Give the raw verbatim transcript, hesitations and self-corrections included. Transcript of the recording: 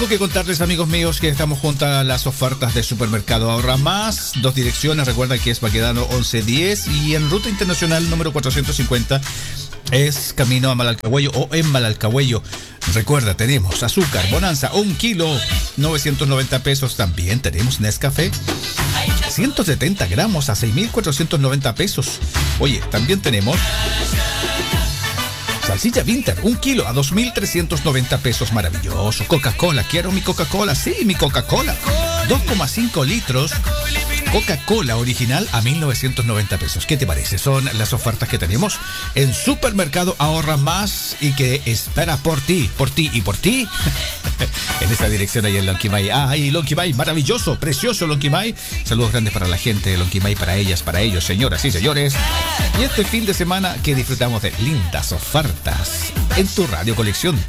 Tengo que contarles, amigos míos, que estamos junto a las ofertas de Supermercado Ahorra Más. Dos direcciones, recuerda que es Baquedano once diez y en Ruta Internacional número cuatrocientos cincuenta es camino a Malalcahuello o en Malalcahuello. Recuerda, tenemos azúcar, Bonanza, un kilo, novecientos noventa pesos. También tenemos Nescafé, ciento setenta gramos a seis mil cuatrocientos noventa pesos. Oye, también tenemos salsilla Vinter, un kilo a dos mil trescientos noventa pesos. Maravilloso. Coca-Cola, quiero mi Coca-Cola. Sí, mi Coca-Cola. dos coma cinco litros. Coca-Cola original a mil novecientos noventa pesos. ¿Qué te parece? Son las ofertas que tenemos en Supermercado Ahorra Más y que espera por ti, por ti y por ti. En esa dirección ahí en Lonquimay. Ah, ahí Lonquimay, maravilloso, precioso Lonquimay. Saludos grandes para la gente de Lonquimay, para ellas, para ellos, señoras y señores. Y este fin de semana que disfrutamos de lindas ofertas en tu radio colección